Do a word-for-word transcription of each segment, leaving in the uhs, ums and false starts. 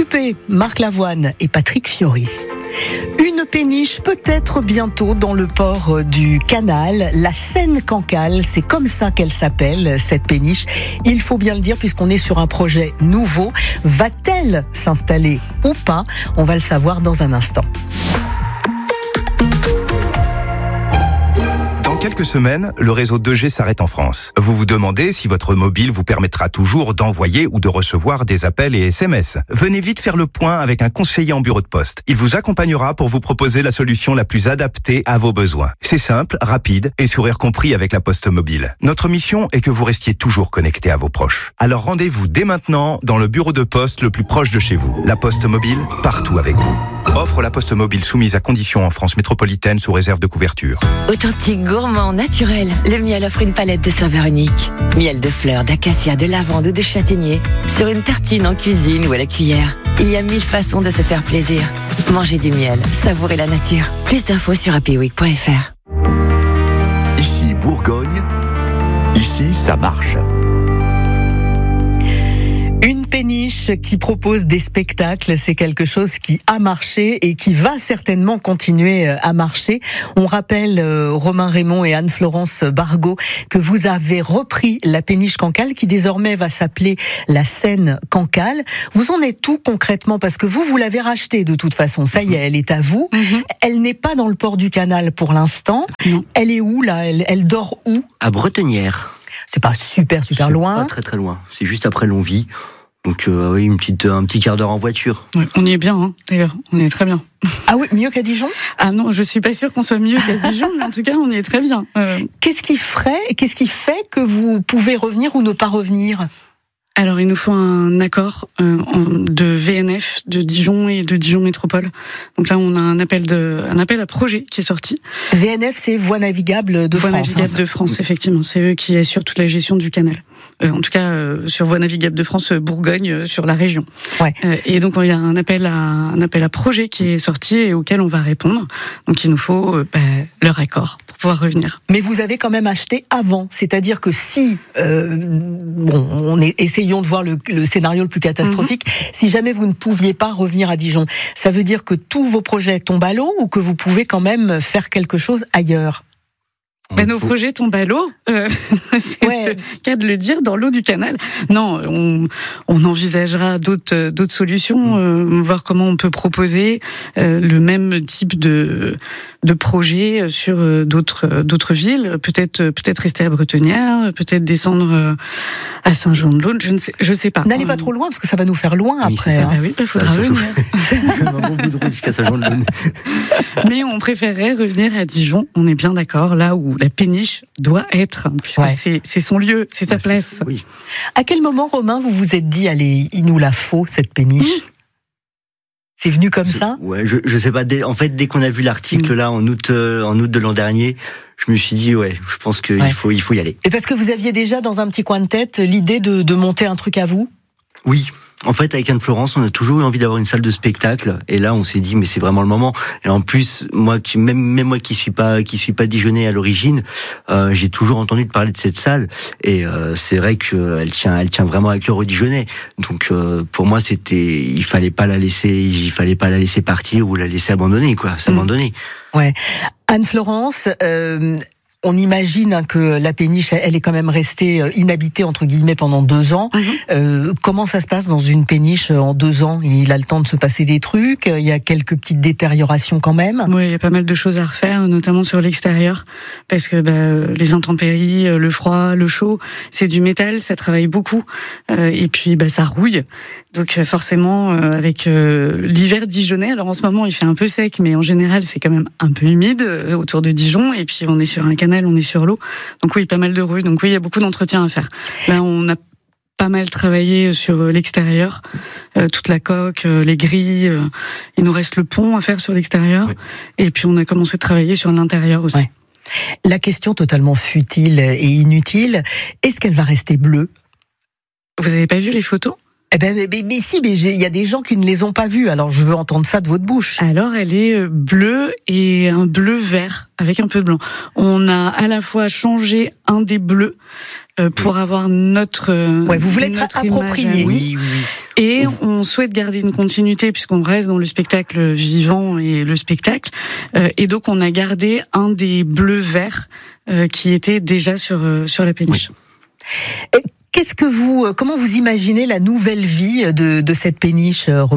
Juppé, Marc Lavoine et Patrick Fiori. Une péniche peut-être bientôt dans le port du Canal, la Seine-Cancale, c'est comme ça qu'elle s'appelle, cette péniche. Il faut bien le dire puisqu'on est sur un projet nouveau. Va-t-elle s'installer ou pas ? On va le savoir dans un instant. Dans quelques semaines, le réseau deux G s'arrête en France. Vous vous demandez si votre mobile vous permettra toujours d'envoyer ou de recevoir des appels et S M S. Venez vite faire le point avec un conseiller en bureau de poste. Il vous accompagnera pour vous proposer la solution la plus adaptée à vos besoins. C'est simple, rapide et sourire compris avec la Poste Mobile. Notre mission est que vous restiez toujours connecté à vos proches. Alors rendez-vous dès maintenant dans le bureau de poste le plus proche de chez vous. La Poste Mobile, partout avec vous. Offre la Poste Mobile soumise à conditions en France métropolitaine sous réserve de couverture. Authentique, gourmand, naturel, le miel offre une palette de saveurs uniques. Miel de fleurs, d'acacia, de lavande ou de châtaignier. Sur une tartine en cuisine ou à la cuillère. Il y a mille façons de se faire plaisir. Mangez du miel, savourez la nature. Plus d'infos sur happy week point f r. Ici Bourgogne, ici ça marche. Une péniche qui propose des spectacles, c'est quelque chose qui a marché et qui va certainement continuer à marcher. On rappelle, euh, Romain Raymond et Anne-Florence Bargaud, que vous avez repris la péniche Cancale qui désormais va s'appeler la Seine-Cancale. Vous en êtes où concrètement ? Parce que vous, vous l'avez rachetée de toute façon. Ça y est, elle est à vous. Mm-hmm. Elle n'est pas dans le port du Canal pour l'instant. Non. Elle est où là ? elle, elle dort où ? À Bretonnière. C'est pas super, super c'est loin. Pas très très loin. C'est juste après Longwy. Donc euh, oui, une petite, un petit quart d'heure en voiture. Ouais, on y est bien, hein, d'ailleurs. On y est très bien. Ah oui, mieux qu'à Dijon ? Ah non, je suis pas sûre qu'on soit mieux qu'à Dijon, mais en tout cas, on y est très bien. Euh... Qu'est-ce qui ferait, qu'est-ce qui fait que vous pouvez revenir ou ne pas revenir ? Alors, il nous faut un accord euh, de V N F de Dijon et de Dijon Métropole. Donc là, on a un appel de, un appel à projet qui est sorti. V N F, c'est Voies Navigables de Voies France. Voies Navigables hein. de France, effectivement. C'est eux qui assurent toute la gestion du canal. Euh, en tout cas, euh, sur Voies Navigables de France, euh, Bourgogne, euh, sur la région. Ouais. Euh, et donc, il y a un appel à un appel à projet qui est sorti et auquel on va répondre. Donc, il nous faut euh, bah, leur accord pour pouvoir revenir. Mais vous avez quand même acheté avant, c'est-à-dire que si, euh, bon, on est, essayons de voir le, le scénario le plus catastrophique. Mm-hmm. Si jamais vous ne pouviez pas revenir à Dijon, ça veut dire que tous vos projets tombent à l'eau ou que vous pouvez quand même faire quelque chose ailleurs ? Ben, nos projets tombent à l'eau, euh, c'est ouais. le cas de le dire, dans l'eau du canal. Non, on, on envisagera d'autres, d'autres solutions, euh, voir comment on peut proposer euh, le même type de, de projet sur d'autres, d'autres villes. Peut-être, peut-être rester à Bretonnière, peut-être descendre à Saint-Jean-de-Laune, je ne sais, je sais pas. N'allez pas trop loin, parce que ça va nous faire loin oui, après. C'est ça. Hein. Ah oui, il faudra revenir. C'est un bon bout de route jusqu'à Saint-Jean-de-Laune. Mais on préférerait revenir à Dijon, on est bien d'accord, là où la péniche doit être, puisque ouais. c'est, c'est son lieu, c'est sa ouais, place. C'est, oui. À quel moment, Romain, vous vous êtes dit, allez, il nous la faut, cette péniche ? mmh. C'est venu comme je, ça ? Ouais, je, je sais pas. Dès, en fait, dès qu'on a vu l'article mmh. là en août, euh, en août de l'an dernier, je me suis dit, ouais, je pense qu'il ouais. faut, il faut y aller. Et parce que vous aviez déjà dans un petit coin de tête l'idée de, de monter un truc à vous ? Oui. En fait, avec Anne-Florence, on a toujours eu envie d'avoir une salle de spectacle. Et là, on s'est dit, mais c'est vraiment le moment. Et en plus, moi, qui, même, même moi qui suis pas, qui suis pas dijonnais à l'origine, euh, j'ai toujours entendu parler de cette salle. Et euh, c'est vrai qu'elle tient, elle tient vraiment à cœur aux Dijonnais. Donc, euh, pour moi, c'était, il fallait pas la laisser, il fallait pas la laisser partir ou la laisser abandonner, quoi, s'abandonner. Mmh. Ouais. Anne-Florence. Euh... On imagine que la péniche, elle est quand même restée inhabitée entre guillemets pendant deux ans. Mmh. Euh, comment ça se passe dans une péniche en deux ans ? Il a le temps de se passer des trucs. Il y a quelques petites détériorations quand même. Oui, il y a pas mal de choses à refaire, notamment sur l'extérieur, parce que bah, les intempéries, le froid, le chaud, c'est du métal, ça travaille beaucoup, euh, et puis bah, ça rouille. Donc forcément, euh, avec euh, l'hiver dijonnais, alors en ce moment il fait un peu sec, mais en général c'est quand même un peu humide euh, autour de Dijon, et puis on est sur un canal, on est sur l'eau, donc oui, pas mal de rues, donc oui, il y a beaucoup d'entretien à faire. Là, on a pas mal travaillé sur l'extérieur, euh, toute la coque, euh, les grilles, euh, il nous reste le pont à faire sur l'extérieur, oui. Et puis on a commencé à travailler sur l'intérieur aussi. Ouais. La question totalement futile et inutile, est-ce qu'elle va rester bleue ? Vous avez pas vu les photos ? Eh ben, mais, mais si, mais il y a des gens qui ne les ont pas vues, alors je veux entendre ça de votre bouche. Alors, elle est bleue et un bleu vert, avec un peu de blanc. On a à la fois changé un des bleus euh, pour avoir notre ouais, vous voulez être notre approprié. Oui, oui, oui. Et on souhaite garder une continuité puisqu'on reste dans le spectacle vivant et le spectacle. Euh, et donc on a gardé un des bleus verts euh, qui était déjà sur euh, sur la péniche. Oui. Qu'est-ce que vous, comment vous imaginez la nouvelle vie de, de cette péniche, Romain ?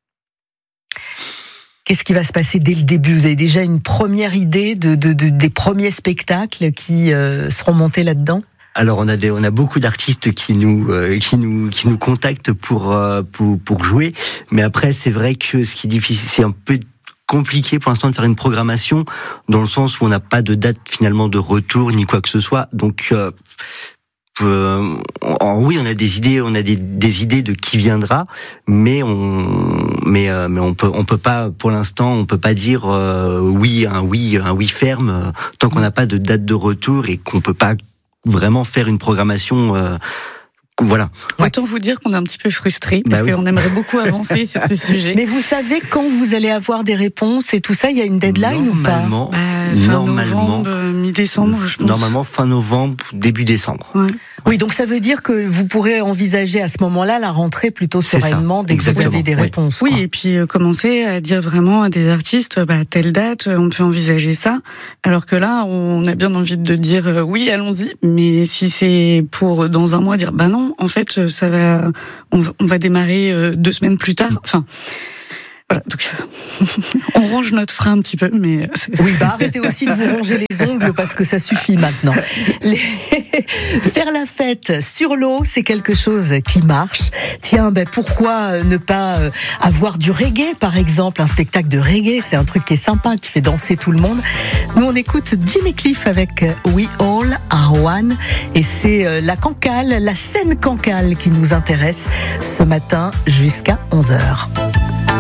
Qu'est-ce qui va se passer dès le début ? Vous avez déjà une première idée de, de, de des premiers spectacles qui euh, seront montés là-dedans ? Alors on a des, on a beaucoup d'artistes qui nous euh, qui nous qui nous contactent pour euh, pour pour jouer, mais après c'est vrai que ce qui est difficile, c'est un peu compliqué pour l'instant de faire une programmation dans le sens où on n'a pas de date finalement de retour ni quoi que ce soit. Donc euh, euh, en, oui, on a des idées, on a des, des idées de qui viendra, mais on mais euh, mais on peut on peut pas pour l'instant on peut pas dire euh, oui un oui un oui ferme euh, tant qu'on n'a pas de date de retour et qu'on peut pas vraiment faire une programmation. Euh, Voilà. Autant vous dire qu'on est un petit peu frustrés parce bah oui. qu'on aimerait beaucoup avancer sur ce sujet. Mais vous savez quand vous allez avoir des réponses et tout ça, il y a une deadline normalement, ou pas bah, Fin normalement, novembre, mi-décembre, je pense. Normalement fin novembre, début décembre. Ouais. Oui, donc ça veut dire que vous pourrez envisager à ce moment-là la rentrée plutôt sereinement dès que Exactement. vous avez des oui. réponses. Oui, et puis euh, commencer à dire vraiment à des artistes, bah, telle date, on peut envisager ça. Alors que là, on a bien envie de dire euh, oui, allons-y. Mais si c'est pour dans un mois dire bah non, en fait, ça va, on va, on va démarrer euh, deux semaines plus tard. Enfin. Voilà, donc on ronge notre frein un petit peu, mais c'est... oui, bah arrêtez aussi de vous ronger les ongles parce que ça suffit maintenant. Les... Faire la fête sur l'eau, c'est quelque chose qui marche. Tiens, ben pourquoi ne pas avoir du reggae, par exemple, un spectacle de reggae, c'est un truc qui est sympa, qui fait danser tout le monde. Nous, on écoute Jimmy Cliff avec We All Are One, et c'est la Cancale, la scène Cancale qui nous intéresse ce matin jusqu'à onze heures.